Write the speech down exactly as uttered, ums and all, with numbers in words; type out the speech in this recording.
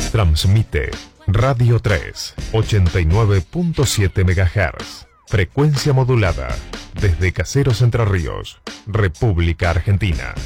Transmite Radio tres, ochenta y nueve punto siete megahertz. Frecuencia modulada. Desde Caseros, Entre Ríos, República Argentina.